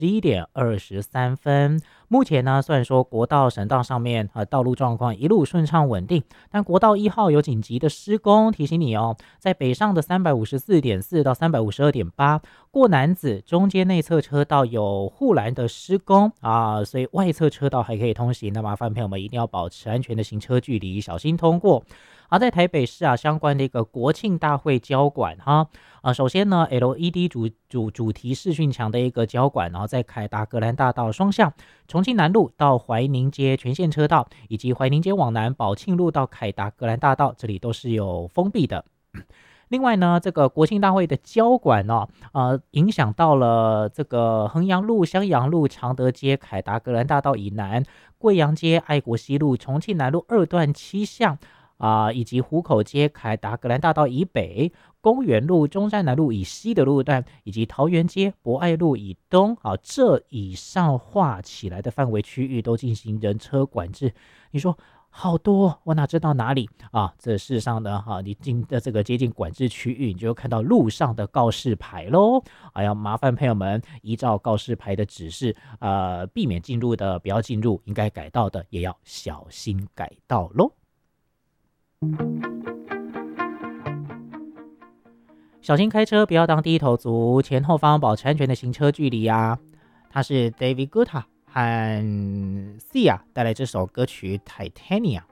11点23分。目前呢，虽然说国道、省道上面道路状况一路顺畅稳定，但国道1号有紧急的施工，提醒你哦，在北上的354.4到352.8过南子中间内侧车道有护栏的施工啊，所以外侧车道还可以通行。那麻烦朋友们一定要保持安全的行车距离，小心通过。而在台北市相关的一个国庆大会交管首先呢 LED 主题视讯墙的一个交管，然后在凯达格兰大道双向重庆南路到怀宁街全线车道，以及怀宁街往南宝庆路到凯达格兰大道，这里都是有封闭的。另外呢，这个国庆大会的交管影响到了这个衡阳路、襄阳路、常德街、凯达格兰大道以南、贵阳街、爱国西路、重庆南路2段7巷以及湖口街、凯达格兰大道以北、公园路、中山南路以西的路段，以及桃园街、博爱路以东这以上划起来的范围区域都进行人车管制。你说好多，我哪知道哪里这事实上呢你进的这个接近管制区域，你就看到路上的告示牌咯。要麻烦朋友们依照告示牌的指示避免进入的不要进入，应该改道的也要小心改道咯。小心开车，不要当第一头族，前后方保持安全的行车距离他是 David Guetta 和 Sia 带来这首歌曲 Titania。